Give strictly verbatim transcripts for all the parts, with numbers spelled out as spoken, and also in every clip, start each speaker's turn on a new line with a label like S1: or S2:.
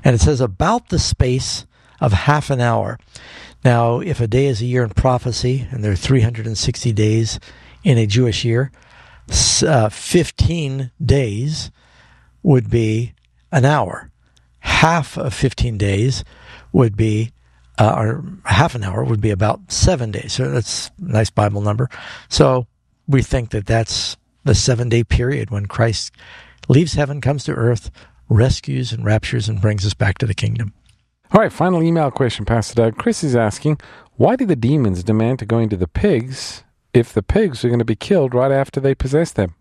S1: And it says about the space of half an hour. Now, if a day is a year in prophecy, and there are three hundred sixty days in a Jewish year, uh, fifteen days would be an hour. Half of fifteen days would be, uh, or half an hour would be about seven days. So that's a nice Bible number. So we think that that's the seven-day period when Christ leaves heaven, comes to earth, rescues and raptures and brings us back to the kingdom.
S2: All right, final email question, Pastor Doug. Chris is asking, why do the demons demand to go into the pigs if the pigs are going to be killed right after they possess them?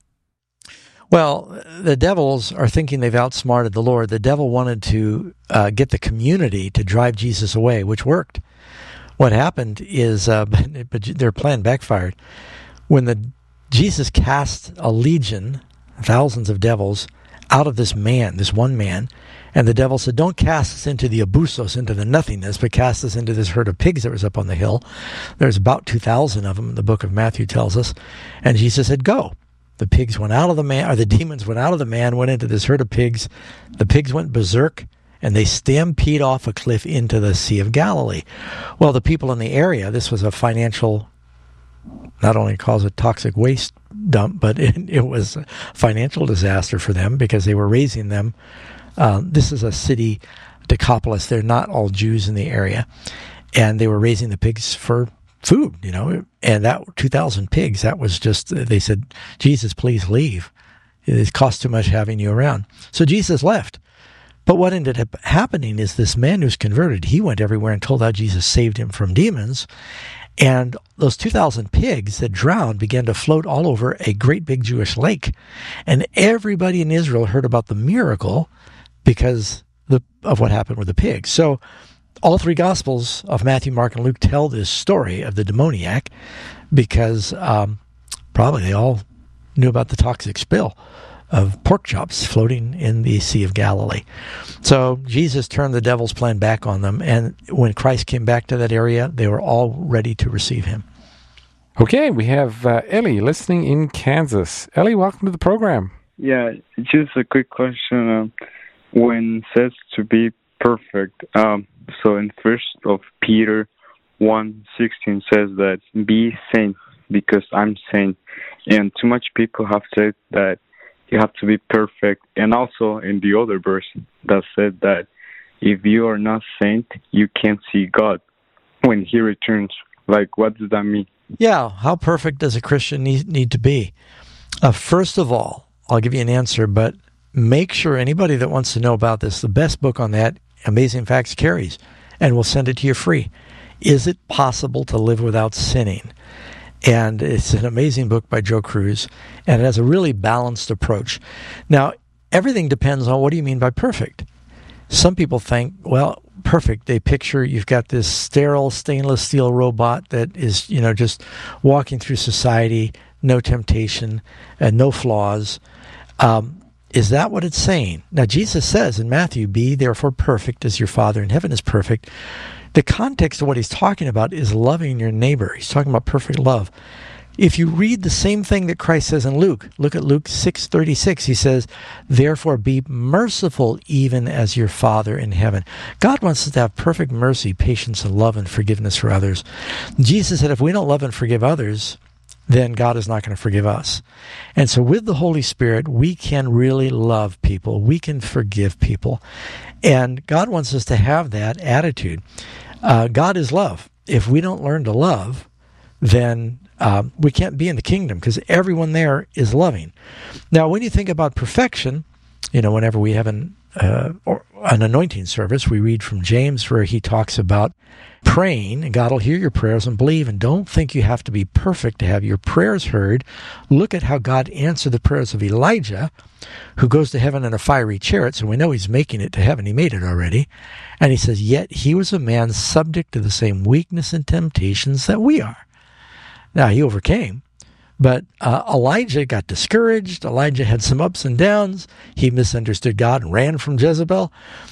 S1: Well, the devils are thinking they've outsmarted the Lord. The devil wanted to uh, get the community to drive Jesus away, which worked. What happened is, uh, but their plan backfired. When the Jesus cast a legion, thousands of devils, out of this man, this one man, and the devil said, don't cast us into the abusos, into the nothingness, but cast us into this herd of pigs that was up on the hill. There's about two thousand of them, the book of Matthew tells us. And Jesus said, go. The pigs went out of the man, or the demons went out of the man, went into this herd of pigs. The pigs went berserk, and they stampede off a cliff into the Sea of Galilee. Well, the people in the area, this was a financial, not only cause a toxic waste dump, but it, it was a financial disaster for them because they were raising them. Uh, this is a city, Decapolis. They're not all Jews in the area. And they were raising the pigs for food, you know. And that two thousand pigs, that was just, they said, Jesus, please leave. It costs too much having you around. So Jesus left. But what ended up happening is this man who's converted, he went everywhere and told how Jesus saved him from demons. And those two thousand pigs that drowned began to float all over a great big Jewish lake. And everybody in Israel heard about the miracle because the, of what happened with the pigs. So all three Gospels of Matthew, Mark, and Luke tell this story of the demoniac because um, probably they all knew about the toxic spill of pork chops floating in the Sea of Galilee. So Jesus turned the devil's plan back on them, and when Christ came back to that area, they were all ready to receive him.
S2: Okay, we have uh, Ellie listening in Kansas. Ellie, welcome to the program.
S3: Yeah, just a quick question. Um, when it says to be perfect, um, so in First of Peter one sixteen says that be saint because I'm saint, and too much people have said that you have to be perfect. And also in the other verse that said that if you are not saint, you can't see God when he returns. Like, what does that mean?
S1: Yeah, how perfect does a Christian need, need to be? Uh, first of all, I'll give you an answer, but make sure anybody that wants to know about this, the best book on that, Amazing Facts, carries, and we'll send it to you free. Is it possible to live without sinning? And it's an amazing book by Joe Cruz, and it has a really balanced approach. Now, everything depends on what do you mean by perfect. Some people think, well, perfect, they picture you've got this sterile stainless steel robot that is, you know, just walking through society, no temptation, and no flaws. Um, is that what it's saying? Now, Jesus says in Matthew, be therefore perfect as your Father in heaven is perfect. The context of what he's talking about is loving your neighbor. He's talking about perfect love. If you read the same thing that Christ says in Luke, look at Luke six thirty-six. He says, therefore be merciful even as your Father in heaven. God wants us to have perfect mercy, patience, and love and forgiveness for others. Jesus said if we don't love and forgive others, then God is not going to forgive us. And so with the Holy Spirit, we can really love people. We can forgive people. And God wants us to have that attitude. Uh, God is love. If we don't learn to love, then uh, we can't be in the kingdom because everyone there is loving. Now, when you think about perfection, you know, whenever we have an, uh, or an anointing service, we read from James where he talks about praying, and God will hear your prayers and believe, and don't think you have to be perfect to have your prayers heard. Look at how God answered the prayers of Elijah, who goes to heaven in a fiery chariot, so we know he's making it to heaven. He made it already. And he says, yet he was a man subject to the same weakness and temptations that we are. Now, he overcame, but uh, Elijah got discouraged. Elijah had some ups and downs. He misunderstood God and ran from Jezebel.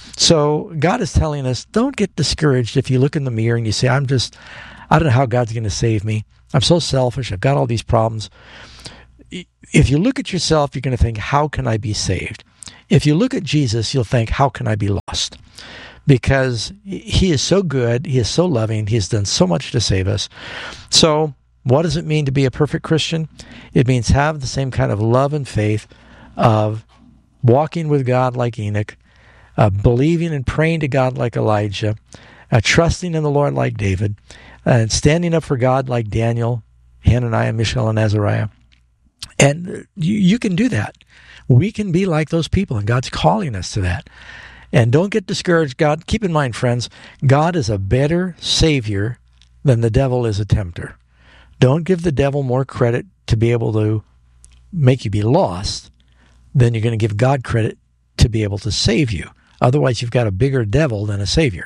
S1: So God is telling us, don't get discouraged if you look in the mirror and you say, I'm just, I don't know how God's going to save me. I'm so selfish. I've got all these problems. If you look at yourself, you're going to think, how can I be saved? If you look at Jesus, you'll think, how can I be lost? Because he is so good, he is so loving, he has done so much to save us. So what does it mean to be a perfect Christian? It means have the same kind of love and faith of walking with God like Enoch, uh, believing and praying to God like Elijah, uh, trusting in the Lord like David, and standing up for God like Daniel, Hananiah, Mishael, and Azariah. And you, you can do that. We can be like those people, and God's calling us to that. And don't get discouraged. God, keep in mind, friends, God is a better Savior than the devil is a tempter. Don't give the devil more credit to be able to make you be lost than you're going to give God credit to be able to save you. Otherwise, you've got a bigger devil than a Savior.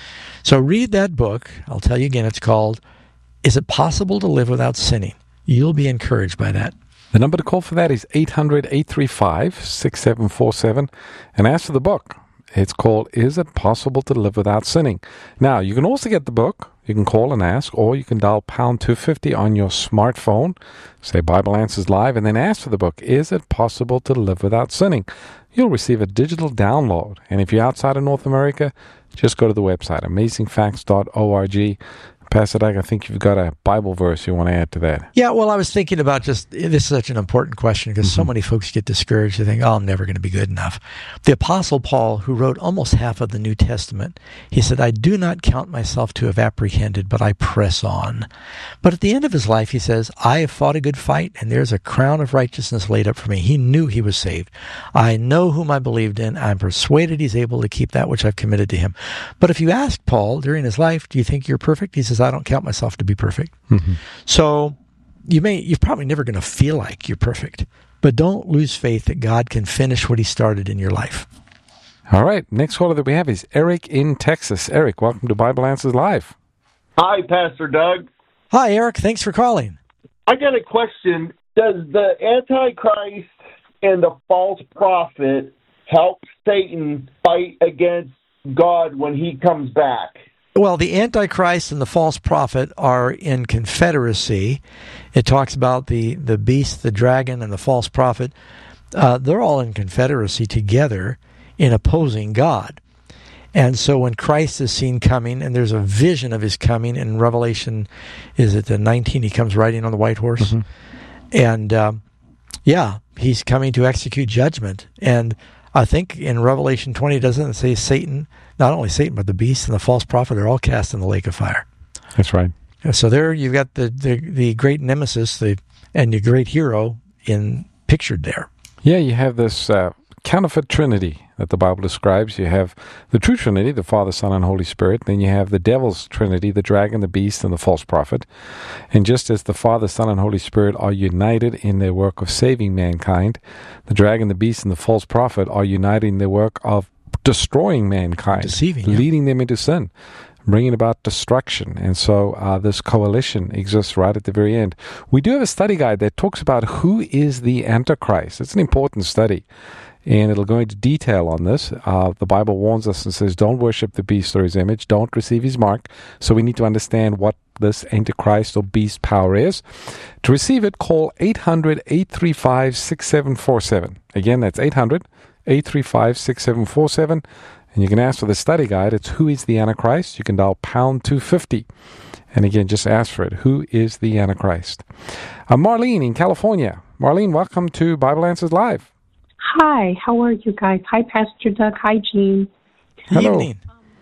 S1: So read that book. I'll tell you again, it's called, Is It Possible to Live Without Sinning? You'll be encouraged by that.
S2: The number to call for that is eight hundred, eight three five, six seven four seven and ask for the book. It's called, Is It Possible to Live Without Sinning? Now, you can also get the book. You can call and ask, or you can dial pound two fifty on your smartphone, say Bible Answers Live, and then ask for the book, Is It Possible to Live Without Sinning? You'll receive a digital download. And if you're outside of North America, just go to the website, amazing facts dot org. Pastor Doug, I think you've got a Bible verse you want to add to that.
S1: Yeah, well, I was thinking about just, this is such an important question because mm-hmm. so many folks get discouraged. They think, oh, I'm never going to be good enough. The Apostle Paul, who wrote almost half of the New Testament, he said, I do not count myself to have apprehended, but I press on. But at the end of his life, he says, I have fought a good fight, and there's a crown of righteousness laid up for me. He knew he was saved. I know whom I believed in. I'm persuaded he's able to keep that which I've committed to him. But if you ask Paul during his life, do you think you're perfect? He says, I don't count myself to be perfect. Mm-hmm. So you may, you're probably never going to feel like you're perfect, but don't lose faith that God can finish what he started in your life.
S2: All right. Next caller that we have is Eric in Texas. Eric, welcome to Bible Answers Live.
S4: Hi, Pastor Doug.
S1: Hi, Eric. Thanks for calling.
S4: I got a question. Does the Antichrist and the false prophet help Satan fight against God when he comes back?
S1: Well, the Antichrist and the false prophet are in confederacy. It talks about the, the beast, the dragon, and the false prophet. Uh, they're all in confederacy together in opposing God. And so when Christ is seen coming, and there's a vision of his coming in Revelation, is it the nineteen? He comes riding on the white horse. Mm-hmm. And, um, yeah, he's coming to execute judgment. And I think in Revelation twenty, doesn't it say Satan, not only Satan, but the beast and the false prophet are all cast in the lake of fire.
S2: That's right.
S1: So there you've got the, the, the great nemesis the and the great hero in pictured there.
S2: Yeah, you have this uh, counterfeit trinity that the Bible describes. You have the true Trinity, the Father, Son, and Holy Spirit. Then you have the devil's Trinity, the dragon, the beast, and the false prophet. And just as the Father, Son, and Holy Spirit are united in their work of saving mankind, the dragon, the beast, and the false prophet are united in their work of destroying mankind,
S1: deceiving, yeah.
S2: leading them into sin, bringing about destruction. And so uh, this coalition exists right at the very end. We do have a study guide that talks about who is the Antichrist. It's an important study, and it'll go into detail on this. Uh, the Bible warns us and says, don't worship the beast or his image, don't receive his mark. So we need to understand what this Antichrist or beast power is. To receive it, call eight hundred, eight three five, six seven four seven. Again, that's eight hundred, eight three five, six seven four seven. And you can ask for the study guide. It's Who is the Antichrist? You can dial pound two fifty. And again, just ask for it. Who is the Antichrist? Uh, Marlene in California. Marlene, welcome to Bible Answers Live.
S5: Hi, how are you guys? Hi, Pastor Doug. Hi, Gene.
S1: Hello. Evening.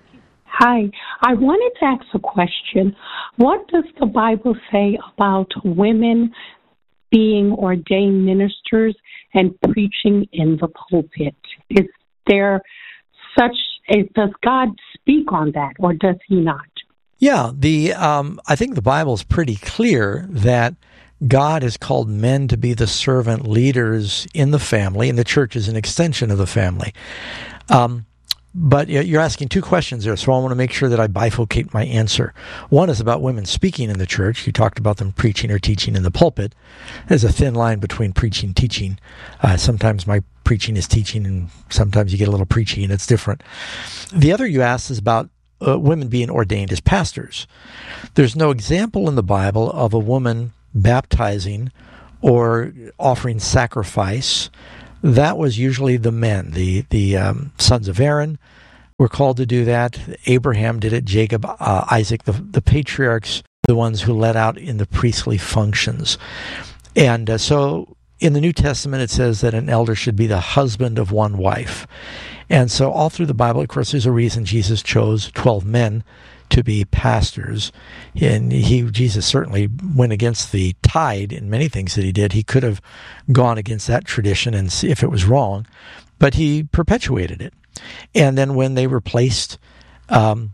S5: Hi. I wanted to ask a question. What does the Bible say about women being ordained ministers and preaching in the pulpit? Is there such, is, does God speak on that, or does he not?
S1: Yeah, the um, I think the Bible is pretty clear that God has called men to be the servant leaders in the family, and the church is an extension of the family. Um, but you're asking two questions there, so I want to make sure that I bifurcate my answer. One is about women speaking in the church. You talked about them preaching or teaching in the pulpit. There's a thin line between preaching and teaching. Uh, sometimes my preaching is teaching, and sometimes you get a little preachy, and it's different. The other you asked is about uh, women being ordained as pastors. There's no example in the Bible of a woman baptizing or offering sacrifice that was usually the men, the the um, sons of Aaron were called to do that. Abraham did it, Jacob, uh, Isaac, the, the patriarchs, the ones who led out in the priestly functions. And uh, so in the New Testament, it says that an elder should be the husband of one wife. And so all through the Bible, of course, there's a reason Jesus chose twelve men to be pastors. And he, Jesus certainly went against the tide in many things that he did. He could have gone against that tradition and see if it was wrong, but he perpetuated it. And then when they replaced um,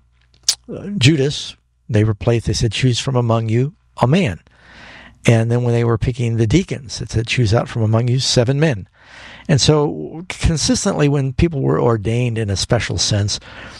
S1: Judas, they replaced, they said, choose from among you a man. And then when they were picking the deacons, it said, choose out from among you seven men. And so consistently when people were ordained in a special sense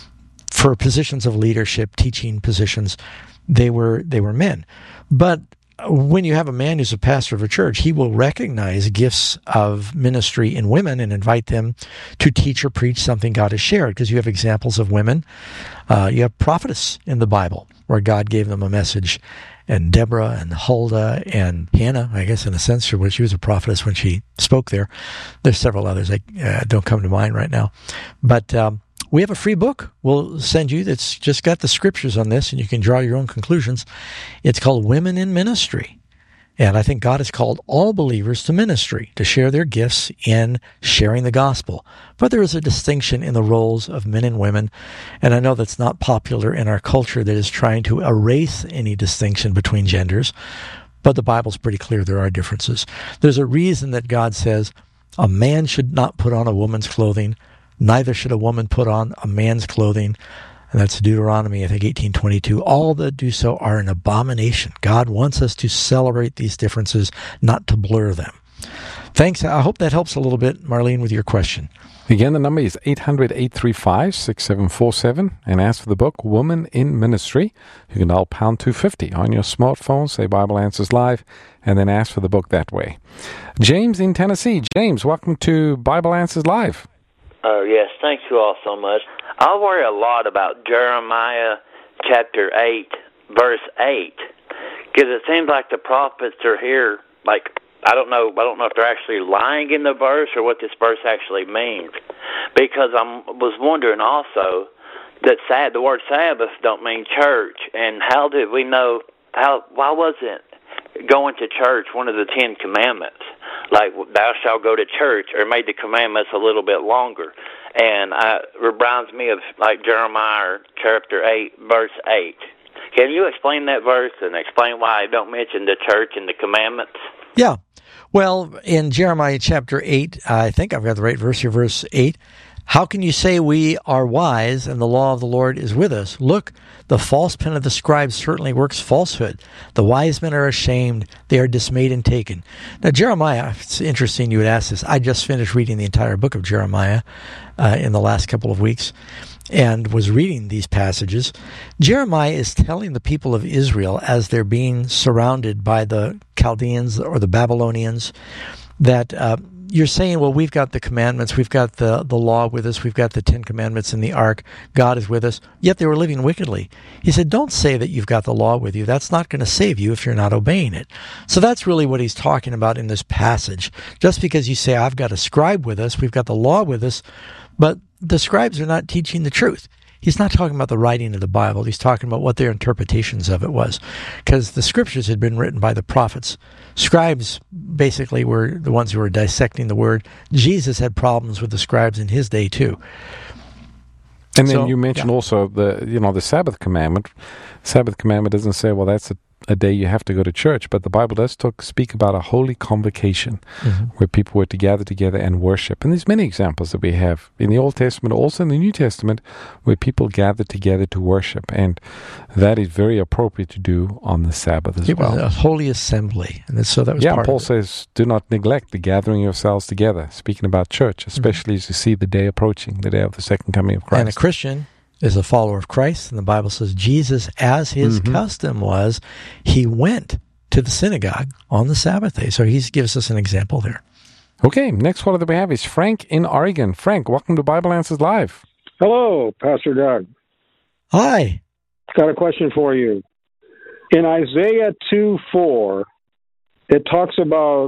S1: for positions of leadership, teaching positions, they were they were men. But when you have a man who's a pastor of a church, he will recognize gifts of ministry in women and invite them to teach or preach something God has shared, because you have examples of women. Uh, you have prophetess in the Bible where God gave them a message, and Deborah and Huldah and Hannah, I guess in a sense, she was a prophetess when she spoke there. There's several others that uh, don't come to mind right now. But um, we have a free book we'll send you that's just got the scriptures on this, and you can draw your own conclusions. It's called Women in Ministry. And I think God has called all believers to ministry, to share their gifts in sharing the gospel. But there is a distinction in the roles of men and women, and I know that's not popular in our culture that is trying to erase any distinction between genders, but the Bible's pretty clear there are differences. There's a reason that God says a man should not put on a woman's clothing, neither should a woman put on a man's clothing. And that's Deuteronomy, I think, eighteen twenty-two. All that do so are an abomination. God wants us to celebrate these differences, not to blur them. Thanks. I hope that helps a little bit, Marlene, with your question.
S2: Again, the number is eight hundred, eight three five, six seven four seven. And ask for the book, Woman in Ministry. You can dial pound two fifty on your smartphone, say Bible Answers Live, and then ask for the book that way. James in Tennessee. James, welcome to Bible Answers Live.
S6: Oh, yes. Thank you all so much. I worry a lot about Jeremiah chapter eight, verse eight, because it seems like the prophets are here, like, I don't know, I don't know if they're actually lying in the verse or what this verse actually means, because I was wondering also that sad, the word Sabbath don't mean church, and how did we know, how? why wasn't going to church one of the Ten Commandments? Like, thou shalt go to church, or made the commandments a little bit longer. And uh, it reminds me of, like, Jeremiah chapter eight, verse eight. Can you explain that verse and explain why I don't mention the church and the commandments?
S1: Yeah. Well, in Jeremiah chapter eight, I think I've got the right verse here, verse eight. How can you say we are wise and the law of the Lord is with us? Look, the false pen of the scribes certainly works falsehood. The wise men are ashamed. They are dismayed and taken. Now, Jeremiah, it's interesting you would ask this. I just finished reading the entire book of Jeremiah uh, in the last couple of weeks and was reading these passages. Jeremiah is telling the people of Israel as they're being surrounded by the Chaldeans or the Babylonians that uh, you're saying, well, we've got the commandments, we've got the, the law with us, we've got the Ten Commandments in the ark, God is with us, yet they were living wickedly. He said, don't say that you've got the law with you. That's not going to save you if you're not obeying it. So that's really what he's talking about in this passage. Just because you say, I've got a scribe with us, we've got the law with us, but the scribes are not teaching the truth. He's not talking about the writing of the Bible. He's talking about what their interpretations of it was. Because the scriptures had been written by the prophets. Scribes basically were the ones who were dissecting the word. Jesus had problems with the scribes in his day too.
S2: And then
S1: so,
S2: you mentioned
S1: yeah.
S2: also the, you know, the Sabbath commandment. Sabbath commandment doesn't say, well, that's a, a day you have to go to church, but the Bible does talk, speak about a holy convocation mm-hmm. where people were to gather together and worship. And there's many examples that we have in the Old Testament, also in the New Testament, where people gather together to worship. And that is very appropriate to do on the Sabbath as
S1: it
S2: well.
S1: It was a holy assembly. And so that was
S2: yeah,
S1: part
S2: Paul
S1: of it.
S2: says, do not neglect the gathering yourselves together, speaking about church, especially mm-hmm. as you see the day approaching, the day of the second coming of Christ.
S1: And a Christian is a follower of Christ, and the Bible says Jesus, as his mm-hmm. custom was, he went to the synagogue on the Sabbath day. So he gives us an example there.
S2: Okay, next caller that we have is Frank in Oregon. Frank, welcome to Bible Answers Live.
S7: Hello, Pastor Doug.
S1: Hi.
S7: Got a question for you. In Isaiah two four, it talks about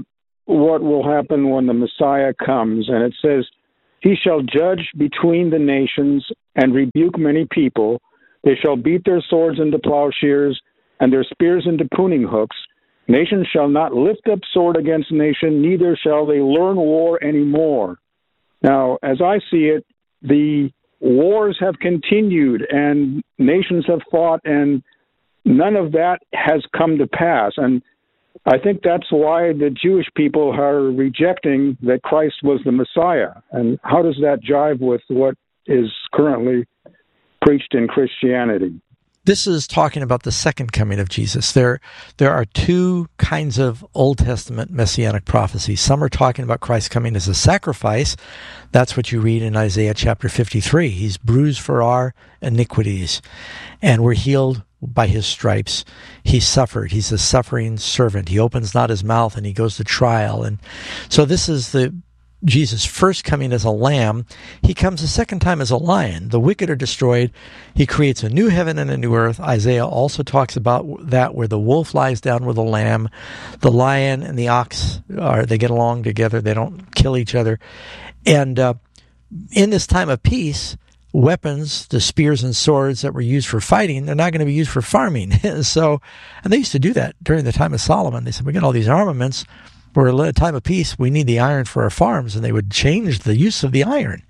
S7: what will happen when the Messiah comes, and it says, "He shall judge between the nations and rebuke many people. They shall beat their swords into plowshares and their spears into pruning hooks. Nation shall not lift up sword against nation, neither shall they learn war anymore." Now, as I see it, the wars have continued and nations have fought, and none of that has come to pass. And I think that's why the Jewish people are rejecting that Christ was the Messiah. And how does that jive with what is currently preached in Christianity?
S1: This is talking about the second coming of Jesus. There, there are two kinds of Old Testament messianic prophecies. Some are talking about Christ coming as a sacrifice. That's what you read in Isaiah chapter fifty-three. He's bruised for our iniquities, and we're healed by his stripes. He suffered. He's a suffering servant. He opens not his mouth, and he goes to trial. And so this is the Jesus' first coming as a lamb. He comes a second time as a lion. The wicked are destroyed. He creates a new heaven and a new earth. Isaiah also talks about that, where the wolf lies down with the lamb. The lion and the ox, are they get along together. They don't kill each other. And uh, in this time of peace, weapons, the spears and swords that were used for fighting, they're not going to be used for farming. So, and they used to do that during the time of Solomon. They said, we got all these armaments. We're in a time of peace. We need the iron for our farms, and they would change the use of the iron.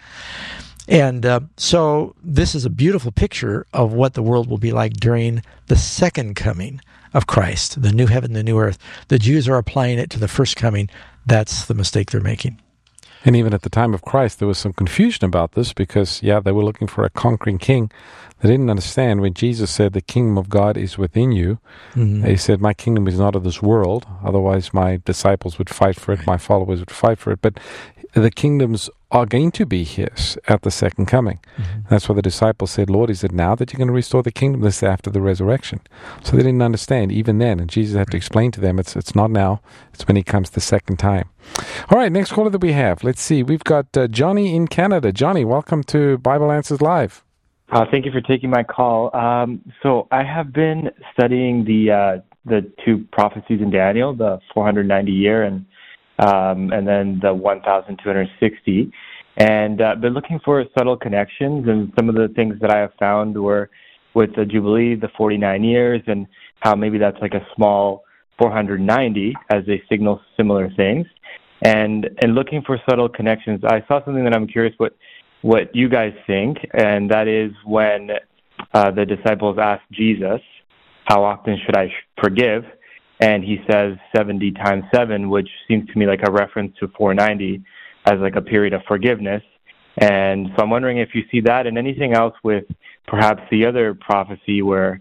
S1: And uh, so this is a beautiful picture of what the world will be like during the second coming of Christ, the new heaven, the new earth. The Jews are applying it to the first coming. That's the mistake they're making.
S2: And even at the time of Christ, there was some confusion about this because, yeah, they were looking for a conquering king. They didn't understand when Jesus said, the kingdom of God is within you. Mm-hmm. He said, my kingdom is not of this world. Otherwise, my disciples would fight for it. My followers would fight for it. But the kingdoms are going to be his at the second coming. Mm-hmm. That's why the disciples said, Lord, is it now that you're going to restore the kingdom? This is after the resurrection. So they didn't understand even then. And Jesus had to explain to them, it's it's not now. It's when he comes the second time. All right, next caller that we have. Let's see. We've got uh, Johnny in Canada. Johnny, welcome to Bible Answers Live.
S8: Uh, thank you for taking my call. Um, so I have been studying the uh, the two prophecies in Daniel, the four hundred ninety year and um, and then the one thousand two hundred sixty, and uh, been looking for subtle connections. And some of the things that I have found were with the Jubilee, the forty-nine years, and how maybe that's like a small four hundred ninety as they signal similar things. And and looking for subtle connections, I saw something that I'm curious what. what you guys think, and that is when uh, the disciples asked Jesus, how often should I forgive? And he says seventy times seven, which seems to me like a reference to four ninety as like a period of forgiveness. And so I'm wondering if you see that and anything else with perhaps the other prophecy where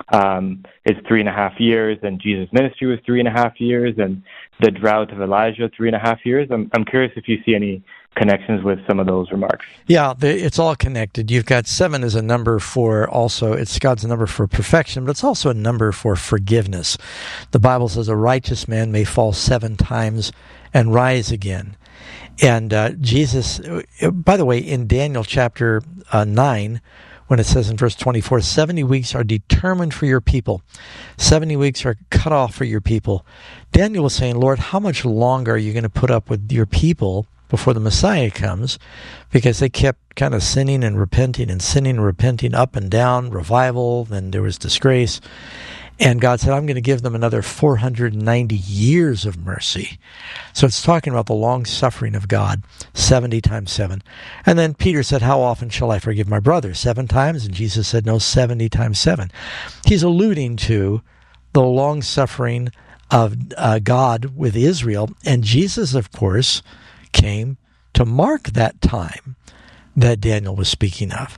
S8: um, it's three and a half years and Jesus' ministry was three and a half years and the drought of Elijah, three and a half years. I'm, I'm curious if you see any connections with some of those remarks.
S1: Yeah, it's all connected. You've got seven as a number for also, it's God's number for perfection, but it's also a number for forgiveness. The Bible says a righteous man may fall seven times and rise again. And uh, Jesus, by the way, in Daniel chapter uh, nine, when it says in verse twenty-four, seventy weeks are determined for your people. seventy weeks are cut off for your people. Daniel was saying, Lord, how much longer are you going to put up with your people before the Messiah comes? Because they kept kind of sinning and repenting and sinning and repenting up and down, revival, then there was disgrace. And God said, I'm going to give them another four hundred ninety years of mercy. So it's talking about the long suffering of God, seventy times seven. And then Peter said, how often shall I forgive my brother? Seven times? And Jesus said, no, seventy times seven. He's alluding to the long suffering of uh, God with Israel. And Jesus, of course, came to mark that time that Daniel was speaking of.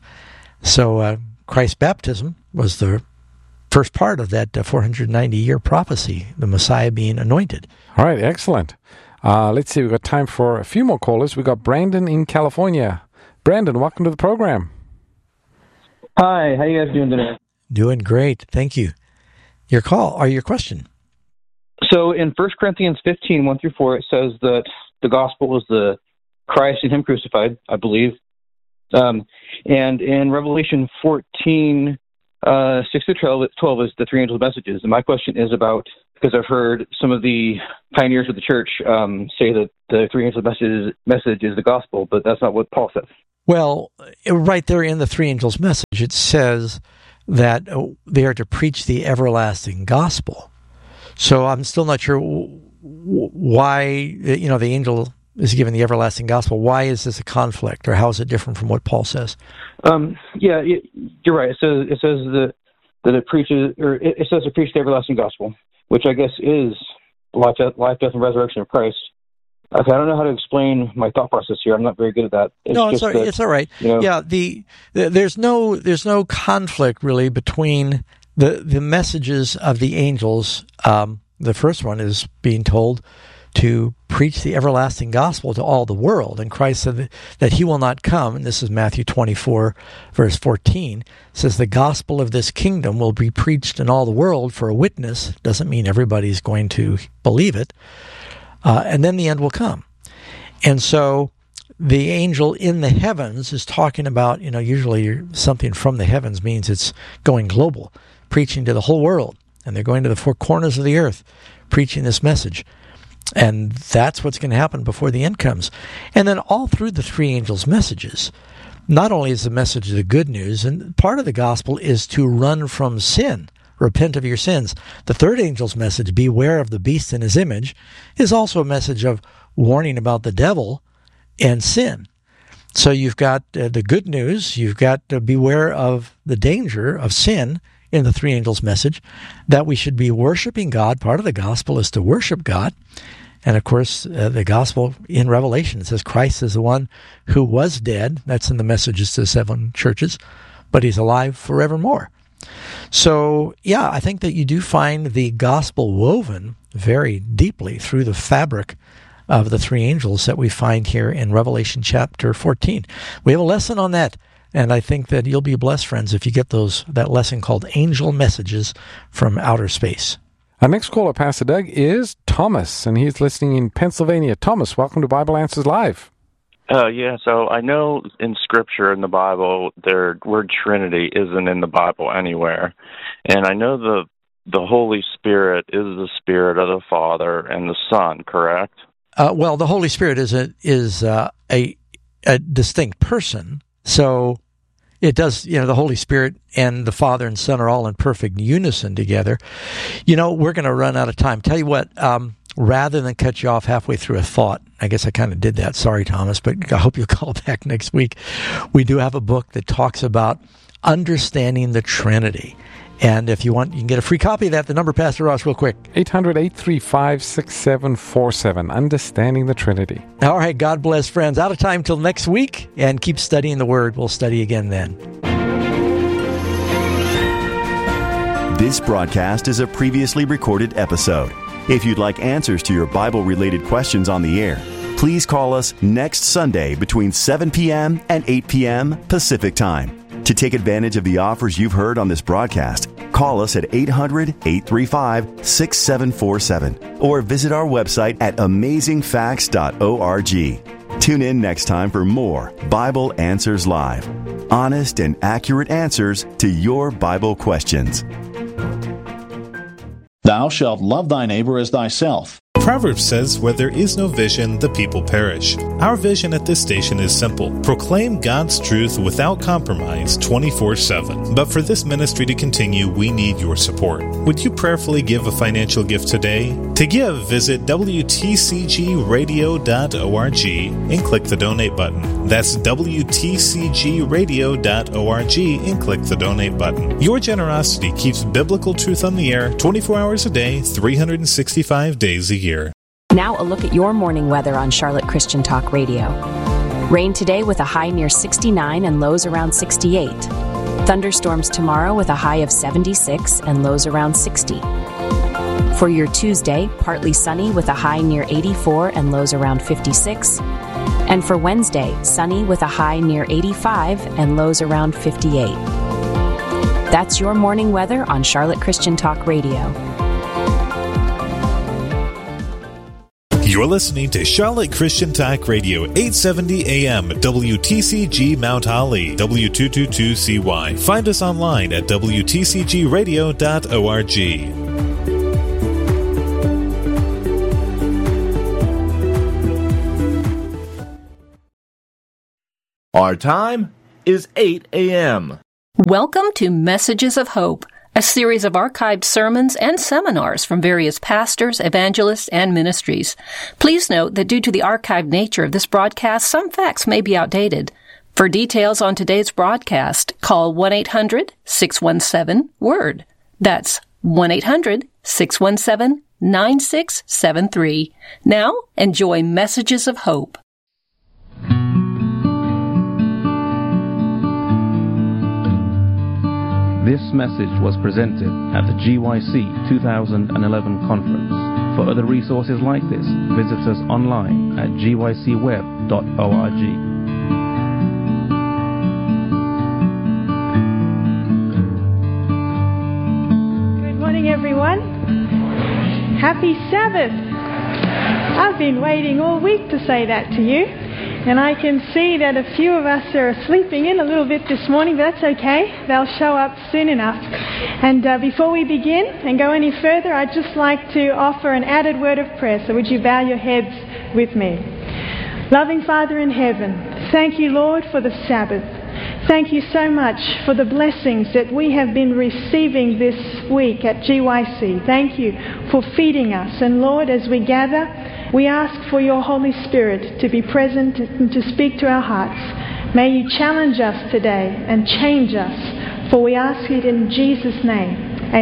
S1: So uh, Christ's baptism was the first part of that uh, four hundred ninety year prophecy, the Messiah being anointed.
S2: All right, excellent. Uh, let's see, we've got time for a few more callers. We've got Brandon in California. Brandon, welcome to the program.
S9: Hi, how you guys doing today?
S1: Doing great, thank you. Your call, or your question.
S9: So in First Corinthians fifteen, one through four, it says that the gospel is the Christ and him crucified, I believe. Um, and in Revelation fourteen, uh, six through twelve, twelve is the three angel messages. And my question is about because I've heard some of the pioneers of the church um, say that the three angels message, message is the gospel, but that's not what Paul says.
S1: Well, right there in the three angels' message, it says that they are to preach the everlasting gospel. So I'm still not sure why, you know, the angel is given the everlasting gospel. Why is this a conflict, or how is it different from what Paul says? Um,
S9: yeah, you're right. It says it says that that it preaches, or it says to preach the everlasting gospel, which I guess is life, life, death, and resurrection of Christ. Okay, I don't know how to explain my thought process here. I'm not very good at that.
S1: It's no, it's all right. That, it's all right. You know, yeah, the, the there's no there's no conflict really between the the messages of the angels. Um, the first one is being told to preach the everlasting gospel to all the world, and Christ said that, that He will not come. And this is Matthew twenty-four, verse fourteen. It says the gospel of this kingdom will be preached in all the world for a witness. Doesn't mean everybody's going to believe it. Uh, and then the end will come. And so the angel in the heavens is talking about, you know, usually something from the heavens means it's going global, preaching to the whole world. And they're going to the four corners of the earth, preaching this message. And that's what's going to happen before the end comes. And then all through the three angels' messages, not only is the message the good news, and part of the gospel is to run from sin. Repent of your sins. The third angel's message, beware of the beast in his image, is also a message of warning about the devil and sin. So you've got uh, the good news, you've got uh, beware of the danger of sin in the three angels' message, that we should be worshiping God. Part of the gospel is to worship God. And of course, uh, the gospel in Revelation, it says Christ is the one who was dead. That's in the messages to the seven churches, but He's alive forevermore. So, yeah, I think that you do find the gospel woven very deeply through the fabric of the three angels that we find here in Revelation chapter fourteen. We have a lesson on that, and I think that you'll be blessed, friends, if you get those that lesson called Angel Messages from Outer Space.
S2: Our next caller, Pastor Doug, is Thomas, and he's listening in Pennsylvania. Thomas, welcome to Bible Answers Live.
S10: Uh, yeah, so I know in Scripture, in the Bible, the word Trinity isn't in the Bible anywhere. And I know the the Holy Spirit is the Spirit of the Father and the Son, correct?
S1: Uh, well, the Holy Spirit is a, is uh, a, a distinct person. So it does, you know, the Holy Spirit and the Father and Son are all in perfect unison together. You know, we're going to run out of time. Tell you what, um, rather than cut you off halfway through a thought, I guess I kind of did that. Sorry, Thomas, but I hope you'll call back next week. We do have a book that talks about understanding the Trinity. And if you want, you can get a free copy of that. The number, Pastor Ross, real quick.
S2: eight hundred, eight three five, six seven four seven. Understanding the Trinity.
S1: All right. God bless, friends. Out of time till next week. And keep studying the Word. We'll study again then.
S11: This broadcast is a previously recorded episode. If you'd like answers to your Bible-related questions on the air, please call us next Sunday between seven p.m. and eight p.m. Pacific Time. To take advantage of the offers you've heard on this broadcast, call us at eight hundred, eight three five, six seven four seven or visit our website at amazing facts dot org. Tune in next time for more Bible Answers Live. Honest and accurate answers to your Bible questions.
S12: Thou shalt love thy neighbor as thyself.
S13: Proverbs says, where there is no vision, the people perish. Our vision at this station is simple. Proclaim God's truth without compromise twenty-four seven. But for this ministry to continue, we need your support. Would you prayerfully give a financial gift today? To give, visit W T C G radio dot org and click the donate button. That's W T C G radio dot org and click the donate button. Your generosity keeps biblical truth on the air twenty-four hours a day, three hundred sixty-five days a year.
S14: Now a look at your morning weather on Charlotte Christian Talk Radio. Rain today with a high near sixty-nine and lows around sixty-eight. Thunderstorms tomorrow with a high of seventy-six and lows around sixty. For your Tuesday, partly sunny with a high near eighty-four and lows around fifty-six. And for Wednesday, sunny with a high near eighty-five and lows around fifty-eight. That's your morning weather on Charlotte Christian Talk Radio.
S13: You're listening to Charlotte Christian Talk Radio, eight seventy A M, W T C G Mount Holly, W two twenty-two C Y. Find us online at W T C G radio dot org.
S15: Our time is eight a.m.
S16: Welcome to Messages of Hope, a series of archived sermons and seminars from various pastors, evangelists, and ministries. Please note that due to the archived nature of this broadcast, some facts may be outdated. For details on today's broadcast, call one eight hundred six one seven WORD. That's one eight hundred six one seven nine six seven three. Now, enjoy Messages of Hope.
S17: This message was presented at the G Y C two thousand eleven conference. For other resources like this, visit us online at g y c web dot org.
S18: Good morning, everyone. Happy Sabbath. I've been waiting all week to say that to you. And I can see that a few of us are sleeping in a little bit this morning, but that's okay. They'll show up soon enough. And uh, before we begin and go any further, I'd just like to offer an added word of prayer. So would you bow your heads with me? Loving Father in heaven, thank you, Lord, for the Sabbath. Thank you so much for the blessings that we have been receiving this week at G Y C. Thank you for feeding us. And Lord, as we gather, we ask for your Holy Spirit to be present and to speak to our hearts. May you challenge us today and change us, for we ask it in Jesus' name.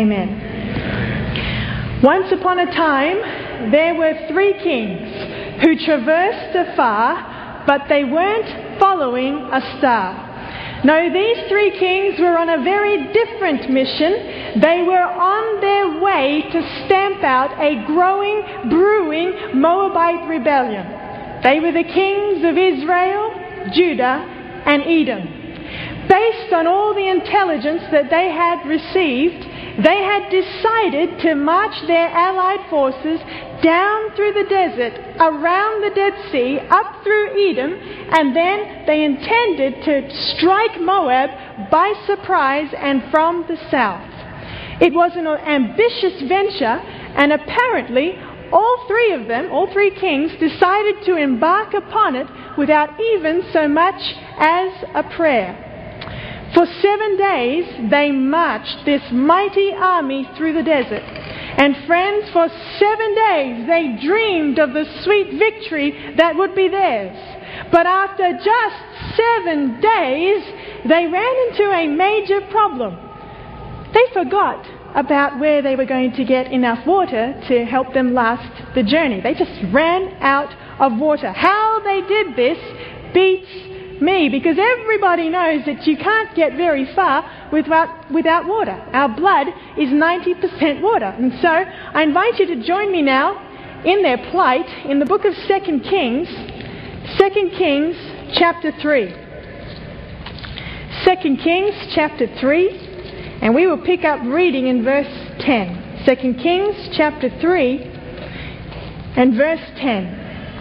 S18: Amen. Once upon a time, there were three kings who traversed afar, but they weren't following a star. No, these three kings were on a very different mission. They were on their way to stamp out a growing, brewing Moabite rebellion. They were the kings of Israel, Judah, and Edom. Based on all the intelligence that they had received, they had decided to march their allied forces down through the desert, around the Dead Sea, up through Edom, and then they intended to strike Moab by surprise and from the south. It was an ambitious venture, and apparently all three of them, all three kings, decided to embark upon it without even so much as a prayer. For seven days they marched this mighty army through the desert. And friends, for seven days they dreamed of the sweet victory that would be theirs. But after just seven days, they ran into a major problem. They forgot about where they were going to get enough water to help them last the journey. They just ran out of water. How they did this beats me, because everybody knows that you can't get very far without, without water. Our blood is ninety percent water. And so I invite you to join me now in their plight in the book of Second Kings, Second Kings chapter three. Second Kings chapter three, and we will pick up reading in verse ten. Second Kings chapter three and verse ten.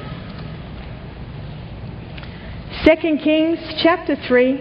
S18: Second Kings chapter three,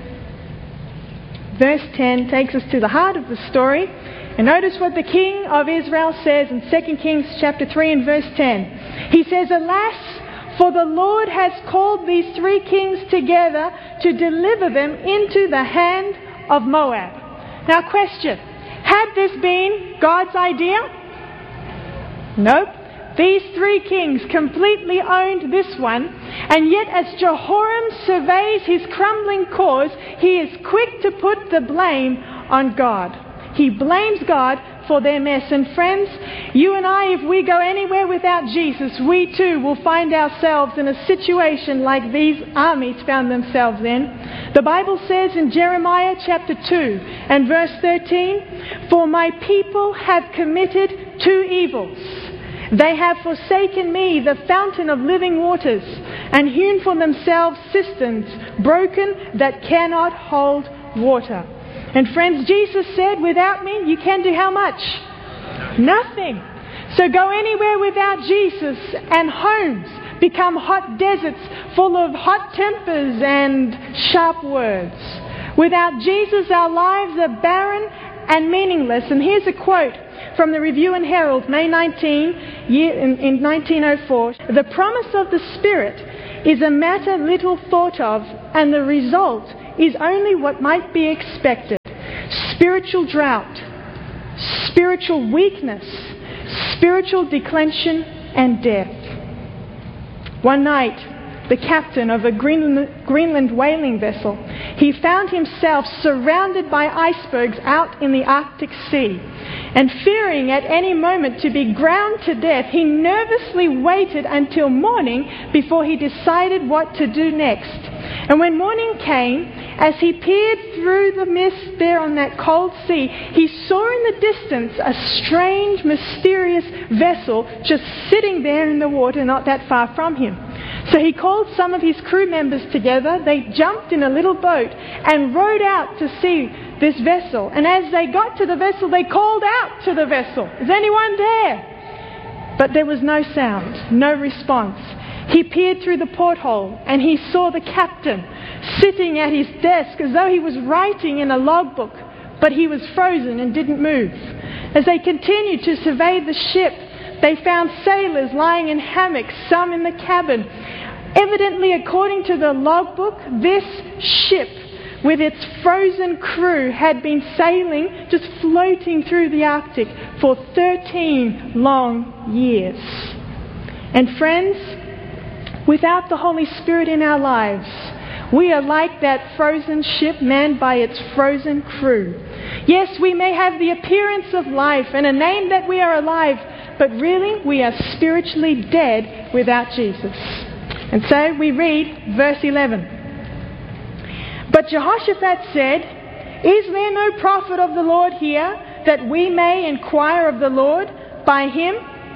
S18: verse ten takes us to the heart of the story. And notice what the king of Israel says in Second Kings chapter three and verse ten. He says, "Alas, for the Lord has called these three kings together to deliver them into the hand of Moab." Now question, had this been God's idea? Nope. These three kings completely owned this one, and yet as Jehoram surveys his crumbling cause, he is quick to put the blame on God. He blames God for their mess. And friends, you and I, if we go anywhere without Jesus, we too will find ourselves in a situation like these armies found themselves in. The Bible says in Jeremiah chapter two and verse thirteen, "For my people have committed two evils. They have forsaken me, the fountain of living waters, and hewn for themselves cisterns, broken that cannot hold water." And friends, Jesus said, without me, you can do how much? Nothing. So go anywhere without Jesus, and homes become hot deserts full of hot tempers and sharp words. Without Jesus, our lives are barren and meaningless. And here's a quote from the Review and Herald, May nineteenth, year, in, in nineteen oh four. "The promise of the Spirit is a matter little thought of, and the result is only what might be expected. Spiritual drought, spiritual weakness, spiritual declension, and death. One night, the captain of a Greenland, Greenland whaling vessel, he found himself surrounded by icebergs out in the Arctic Sea. And fearing at any moment to be ground to death, he nervously waited until morning before he decided what to do next. And when morning came, as he peered through the mist there on that cold sea, he saw in the distance a strange, mysterious vessel just sitting there in the water not that far from him. So he called some of his crew members together. They jumped in a little boat and rowed out to see this vessel. And as they got to the vessel, they called out to the vessel, "Is anyone there?" But there was no sound, no response. He peered through the porthole and he saw the captain sitting at his desk as though he was writing in a logbook, but he was frozen and didn't move. As they continued to survey the ship, they found sailors lying in hammocks, some in the cabin. Evidently, according to the logbook, this ship with its frozen crew had been sailing, just floating through the Arctic for thirteen long years. And friends, without the Holy Spirit in our lives, we are like that frozen ship manned by its frozen crew. Yes, we may have the appearance of life and a name that we are alive, but really we are spiritually dead without Jesus. And so we read verse eleven. But Jehoshaphat said, "Is there no prophet of the Lord here, that we may inquire of the Lord by him?"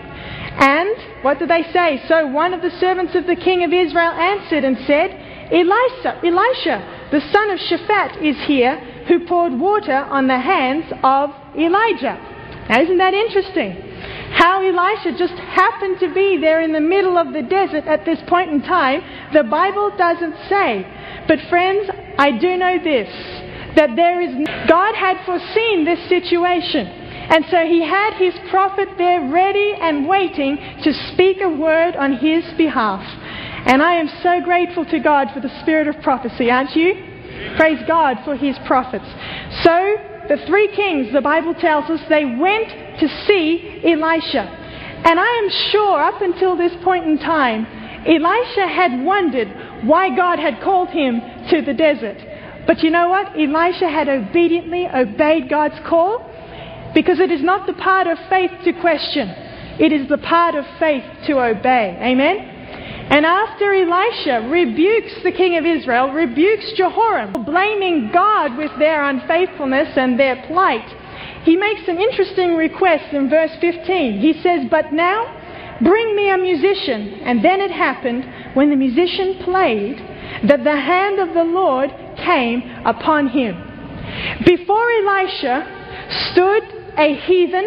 S18: And what did they say? So one of the servants of the king of Israel answered and said, Elisha, Elisha, the son of Shaphat, is here, who poured water on the hands of Elijah. Now, isn't that interesting? How Elisha just happened to be there in the middle of the desert at this point in time, the Bible doesn't say. But friends, I do know this, that there is God had foreseen this situation. And so he had his prophet there ready and waiting to speak a word on his behalf. And I am so grateful to God for the spirit of prophecy, aren't you? Praise God for his prophets. So the three kings, the Bible tells us, they went to see Elisha. And I am sure up until this point in time, Elisha had wondered why God had called him to the desert. But you know what? Elisha had obediently obeyed God's call, because it is not the part of faith to question. It is the part of faith to obey. Amen? And after Elisha rebukes the king of Israel, rebukes Jehoram, blaming God with their unfaithfulness and their plight, he makes an interesting request in verse fifteen. He says, "But now bring me a musician." And then it happened, when the musician played, that the hand of the Lord came upon him. Before Elisha stood a heathen,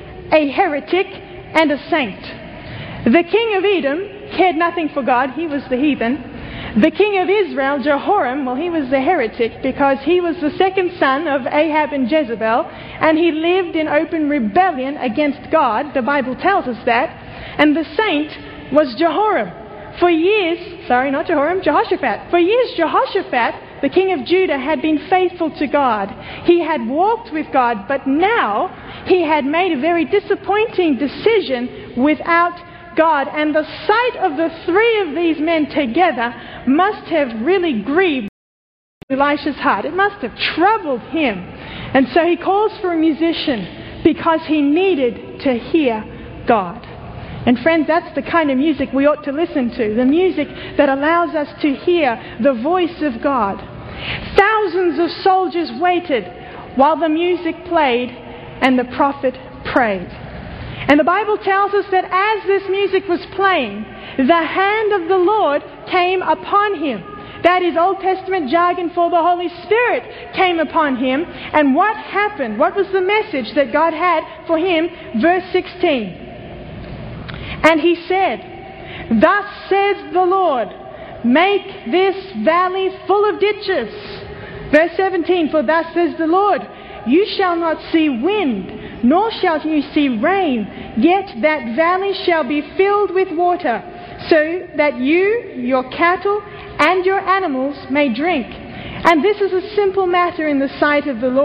S18: a heretic, and a saint. The king of Edom cared nothing for God. He was the heathen. The king of Israel, Jehoram, well, he was the heretic because he was the second son of Ahab and Jezebel, and he lived in open rebellion against God. The Bible tells us that. And the saint was Jehoram. For years, sorry, not Jehoram, Jehoshaphat. For years, Jehoshaphat, the king of Judah, had been faithful to God. He had walked with God, but now he had made a very disappointing decision without God. And the sight of the three of these men together must have really grieved Elisha's heart. It must have troubled him. And so he calls for a musician because he needed to hear God. And friends, that's the kind of music we ought to listen to. The music that allows us to hear the voice of God. Thousands of soldiers waited while the music played and the prophet prayed. And the Bible tells us that as this music was playing, the hand of the Lord came upon him. That is Old Testament jargon for the Holy Spirit came upon him. And what happened? What was the message that God had for him? Verse sixteen. And he said, "Thus says the Lord, make this valley full of ditches." Verse seventeen, "For thus says the Lord, you shall not see wind, nor shall you see rain, yet that valley shall be filled with water, so that you, your cattle, and your animals may drink. And this is a simple matter in the sight of the Lord.